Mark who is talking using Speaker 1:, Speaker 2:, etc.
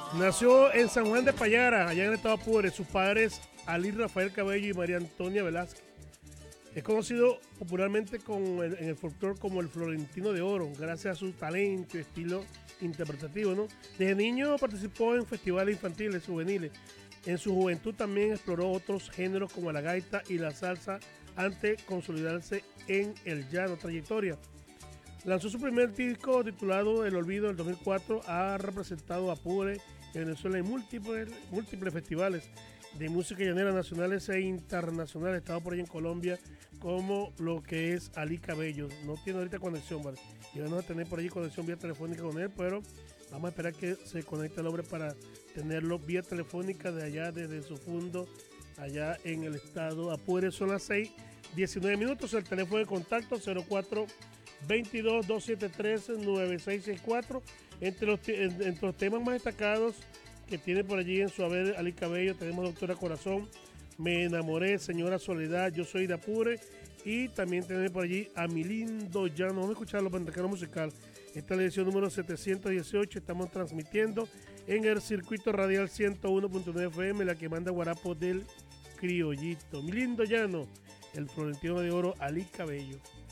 Speaker 1: Nació en San Juan de Payara, allá en el estado Apure. Sus padres, Ali Rafael Cabello y María Antonia Velázquez. Es conocido popularmente en el folclore como el Florentino de Oro, gracias a su talento y estilo interpretativo, ¿no? Desde niño participó en festivales infantiles, juveniles. En su juventud también exploró otros géneros como la gaita y la salsa antes de consolidarse en el llano trayectoria. Lanzó su primer disco titulado El Olvido en el 2004. Ha representado a Apure en Venezuela en múltiples festivales de música llanera nacionales e internacionales. Estaba por ahí en Colombia como lo que es Ali Cabello. No tiene ahorita conexión, ¿vale? Y vamos a tener por ahí conexión vía telefónica con él, pero vamos a esperar que se conecte el hombre para tenerlo vía telefónica de allá, desde su fundo, allá en el estado Apure. Son las 6:19. El teléfono de contacto 04 22 273 9664. Entre los temas más destacados que tiene por allí en su haber Ali Cabello, tenemos Doctora Corazón, Me Enamoré, Señora Soledad, Yo Soy de Apure, y también tenemos por allí a Mi Lindo Llano. Vamos a escucharlo para el musical. Esta es la edición número 718. Estamos transmitiendo en el circuito radial 101.9 FM, la que manda Guarapo del Criollito. Mi Lindo Llano, el Florentino de Oro, Ali Cabello.